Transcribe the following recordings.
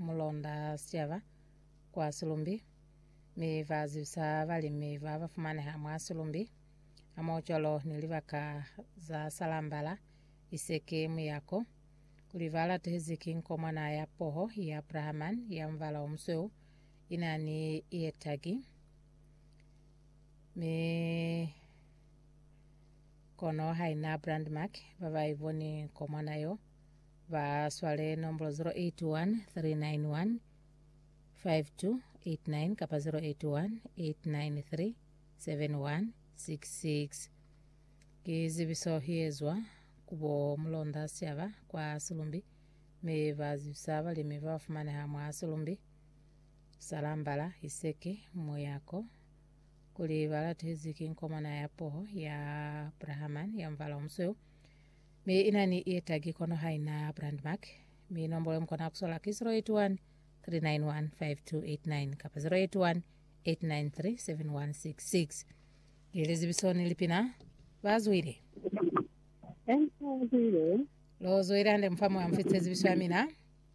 mulonda siava kwa sulumbi mivazi sa valimi vavafumane hamwa sulumbi amocholo nilivaka za salambala isekemu yako kulivala tehiziki nkomwana ya poho ya Abrahaman ya mvala omseu inani ietagi me kono haina brandmark vava ivoni nkomwana yo va swale nombro 081 391 5289 kapa 081 893 7166 kizibiso hiezwa kubo mulonda siava kwa sulumbi mevazi sava limiva wafumane hamwa sulumbi salambala iseke moyako kuli vala tehiziki nkomana ya poho ya Abrahaman ya mvala omseu me inani ietagi kono haina brandmark me nombolo mkona kusola ki 081 391 5289 kapa 081 893 7166 ilizibisoni lipina vazwire lozoire ande mfamo ya mfitse zibiso amina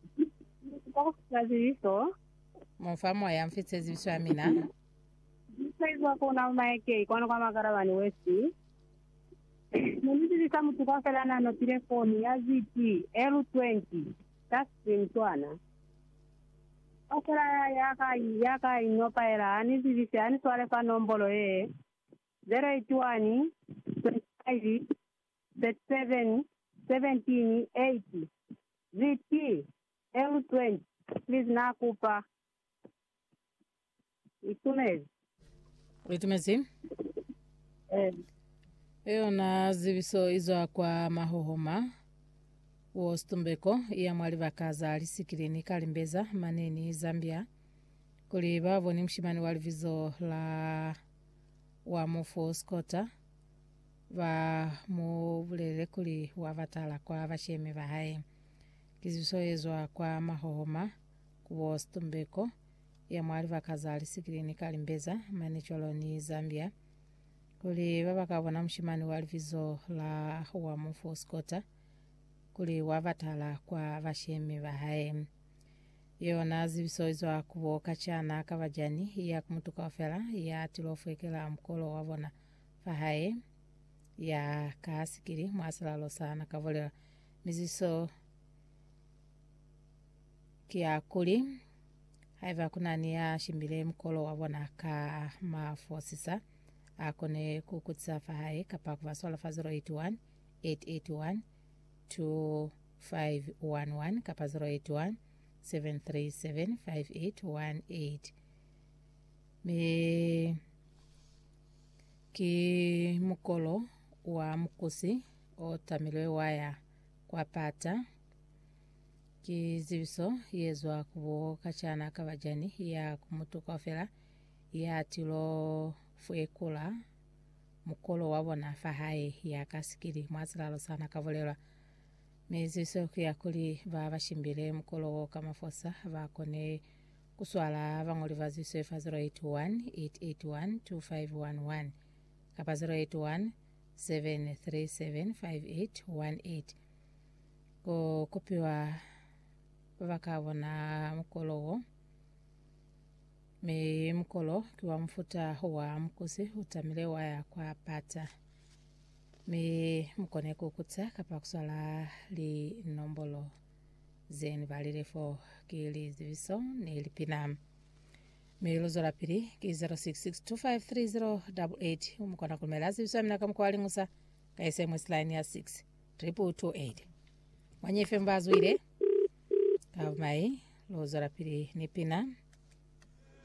mfamo ya mfitse zibiso amina saizwa kuna maeke kono kwa makaravani westi Mwenye kama tukafela na telefoni ya ZT L20 taslim twana okera yaka inopa era ani zivise ani swale pa nombolo 081 25 37 17 80 ZT L20 please nakupa itumezi na zibiso izo kwa mahohoma wostumbeko iya mwali vakaza alisikilini kalimbeza maneni Zambia kuli bavo ni mshimani walivizo la wa mofo skota va muvulele kuli wavatala kwa vasheme vahaye kizibiso izo kwa mahohoma wostumbeko iya mwali vakaza alisikilini kalimbeza manecholoni Zambia kuli vavakavona mshimani walivizo la wa mofo skota kuli wavatala kwa vashemi vahaye yona zibiso izo kuvoka chana kavajani ya kumutuka wafela ya tilofwekela mkolo wavona vahaye ya kasikiri mwasalalo sana kavolewa miziso kia kuli haiva kunani ya shimbile mkolo wavona ka mafosisa akone kukutsa fahaye kapa kuvaswala fa 081 881 2511 kapa 081 737 5818 me ki mukolo wa mkusi otamilwe waya kwa pata kizibiso yezwa kubo kachana kavajani ya kumutuka ofela ya tilo fuekula mukolo wabona fahaye ya kasikiri mwazilalo sana kavolewa meziso ya kuli vavashimbile mukolo kama fosa vakone kuswala vangoli vaziso efa 081 881 2511 kapa 081 737 5818 ko kupiwa vakavona mukolo wo me mkolo kiwa mfuta wa mkusi utamile waya kwa pata me mkone kukutsa kapa kuswala li nombolo zeni valile fo kili ziviso ni lipina me lozo la pili ki 06625308 mkona kumela ziviso amina kamkwali ngusa ka SMS line ya 6 228 wanyefe mbazwile kavmai lozo la pili ni pina